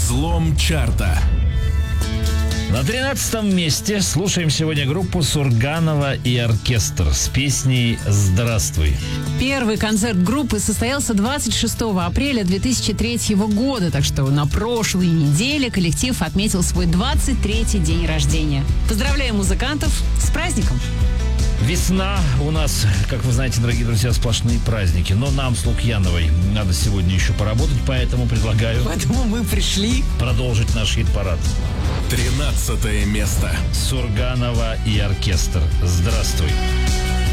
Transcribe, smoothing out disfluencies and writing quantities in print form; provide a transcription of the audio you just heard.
Взлом чарта. На 13-м месте слушаем сегодня группу Сурганова и оркестр с песней «Здравствуй». Первый концерт группы состоялся 26 апреля 2003 года, так что на прошлой неделе коллектив отметил свой 23-й день рождения. Поздравляем музыкантов с праздником! Весна у нас, как вы знаете, дорогие друзья, сплошные праздники. Но нам с Лукьяновой надо сегодня еще поработать, поэтому предлагаю Поэтому мы пришли продолжить наш хит-парад. 13 место. Сурганова и оркестр. «Здравствуй».